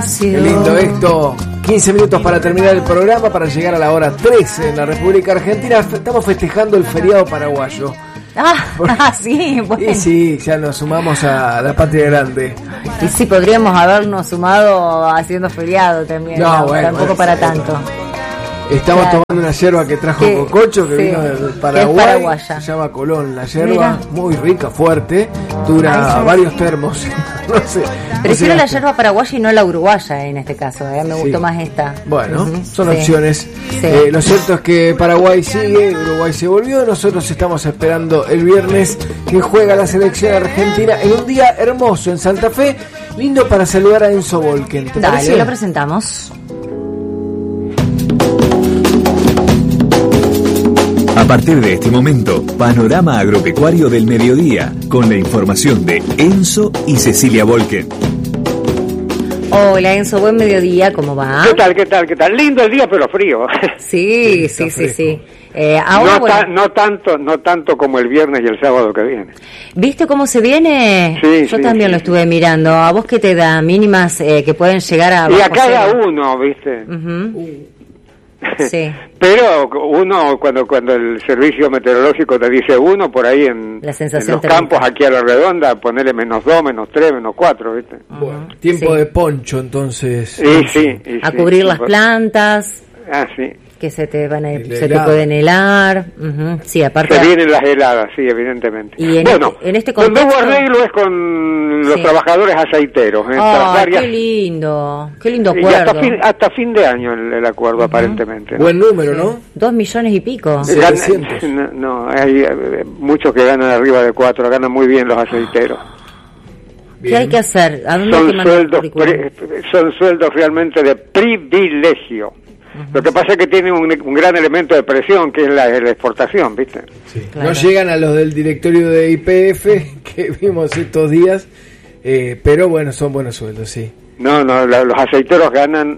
Qué lindo esto. 15 minutos para terminar el programa, para llegar a la hora 13 en la República Argentina. Estamos festejando el feriado paraguayo. Sí, bueno. Y sí, ya nos sumamos a la patria grande. Y sí, podríamos habernos sumado haciendo feriado también. No, bueno, tampoco para tanto. Estamos tomando una yerba que trajo Cococho, que vino del Paraguay. Es paraguaya. Se llama Colón la yerba, muy rica, fuerte, dura varios termos. No sé. Prefiero la yerba paraguaya y no la uruguaya en este caso, me gustó más esta. Bueno, son opciones. Lo cierto es que Paraguay sigue, Uruguay se volvió. Nosotros estamos esperando el viernes que juega la selección argentina en un día hermoso en Santa Fe. Lindo para saludar a Enzo Volken. ¿Te parece? Lo presentamos. A partir de este momento, Panorama Agropecuario del Mediodía, con la información de Enzo y Cecilia Volken. Hola Enzo, buen mediodía, ¿cómo va? ¿Qué tal? Lindo el día, pero frío. Sí. Ahora, no tanto como el viernes y el sábado que viene. ¿Viste cómo se viene? Sí, Yo también lo estuve mirando. ¿A vos qué te da? Mínimas que pueden llegar a... Y a cada uno, ¿viste? Sí. Pero uno, cuando el servicio meteorológico te dice uno, por ahí en los campos aquí a la redonda, ponerle -2, -3, -4, ¿viste? Bueno, tiempo de poncho, entonces. Sí. A cubrir las plantas. Sí. Que se te pueden helar. Sí, aparte. Se vienen las heladas, sí, evidentemente. Y en este contexto, donde hubo arreglo es con los trabajadores aceiteros. Qué lindo acuerdo. Y hasta fin de año el acuerdo, aparentemente. Buen número, ¿no? 2 millones y pico. 700. No, hay muchos que ganan arriba de 4, ganan muy bien los aceiteros. ¿Qué hay que hacer? ¿A dónde hay que mandar el currículum? Son sueldos realmente de privilegio. Lo que pasa es que tienen un gran elemento de presión, que es la exportación, ¿viste? Sí. Claro. No llegan a los del directorio de YPF que vimos estos días, pero bueno, son buenos sueldos, sí. No, los aceiteros ganan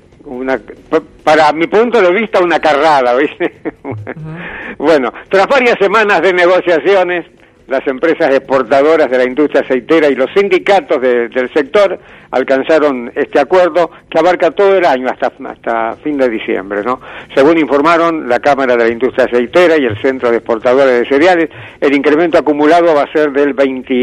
para mi punto de vista, una carrada, ¿viste? Bueno, tras varias semanas de negociaciones, las empresas exportadoras de la industria aceitera y los sindicatos del sector alcanzaron este acuerdo que abarca todo el año hasta fin de diciembre, ¿no? Según informaron la Cámara de la Industria Aceitera y el Centro de Exportadores de Cereales, el incremento acumulado va a ser del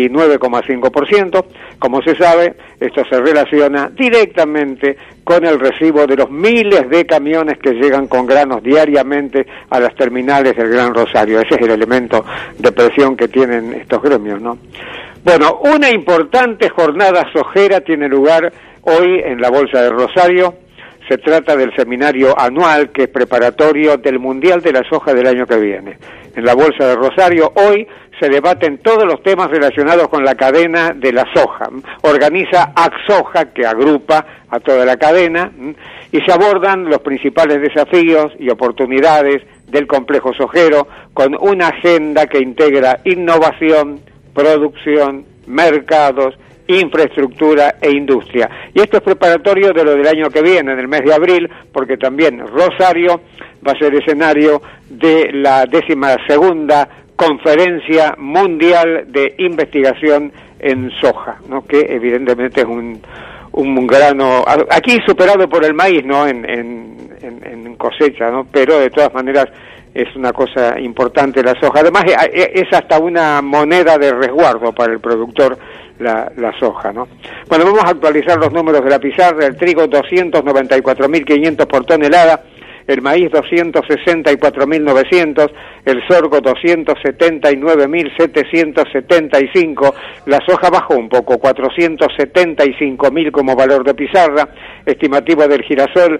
29,5%. Como se sabe, esto se relaciona directamente con el recibo de los miles de camiones que llegan con granos diariamente a las terminales del Gran Rosario. Ese es el elemento de presión que tienen estos gremios, ¿no? Bueno, una importante jornada sojera tiene lugar hoy en la Bolsa de Rosario. Se trata del seminario anual que es preparatorio del Mundial de la Soja del año que viene. En la Bolsa de Rosario hoy se debaten todos los temas relacionados con la cadena de la soja. Organiza AgSoja, que agrupa a toda la cadena, y se abordan los principales desafíos y oportunidades del complejo sojero con una agenda que integra innovación, producción, mercados, infraestructura e industria. Y esto es preparatorio de lo del año que viene, en el mes de abril, porque también Rosario va a ser escenario de la 12ª Conferencia Mundial de Investigación en Soja, ¿no? Que evidentemente es un grano, aquí superado por el maíz, ¿no? En cosecha, ¿no? Pero de todas maneras es una cosa importante la soja. Además es hasta una moneda de resguardo para el productor la soja, ¿no? Bueno, vamos a actualizar los números de la pizarra. El trigo 294.500 por tonelada, el maíz 264.900, el sorgo 279.775, la soja bajó un poco, 475.000 como valor de pizarra, estimativa del girasol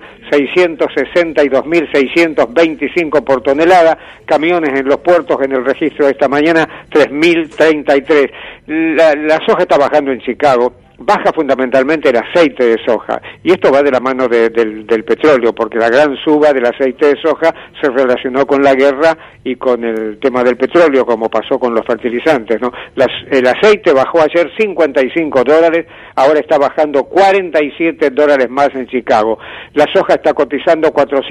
662.625 por tonelada, camiones en los puertos en el registro de esta mañana 3.033. La soja está bajando en Chicago. Baja fundamentalmente el aceite de soja, y esto va de la mano del petróleo, porque la gran suba del aceite de soja se relacionó con la guerra y con el tema del petróleo, como pasó con los fertilizantes, ¿no? El aceite bajó ayer $55, ahora está bajando $47 más en Chicago. La soja está cotizando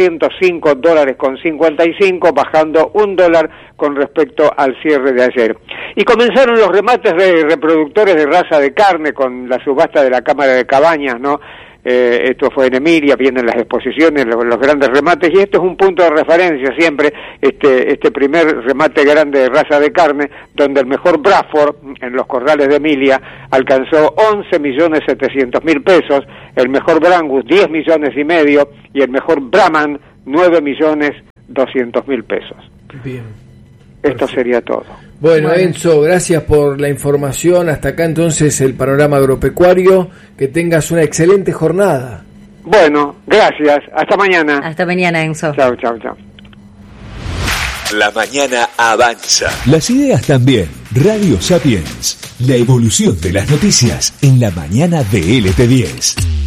$405.55, bajando $1 con respecto al cierre de ayer. Y comenzaron los remates de reproductores de raza de carne con la subasta de la Cámara de Cabañas, ¿no? esto fue en Emilia, vienen las exposiciones, los grandes remates, y esto es un punto de referencia siempre, este primer remate grande de raza de carne, donde el mejor Bradford, en los corrales de Emilia, alcanzó 11.700.000 pesos, el mejor Brangus 10 millones y medio, y el mejor Brahman 9.200.000 pesos. Bien. Esto sería todo. Bueno, Enzo, gracias por la información. Hasta acá entonces el panorama agropecuario. Que tengas una excelente jornada. Bueno, gracias. Hasta mañana. Hasta mañana, Enzo. Chao, chao, chao. La mañana avanza. Las ideas también. Radio Sapiens. La evolución de las noticias en la mañana de LT10.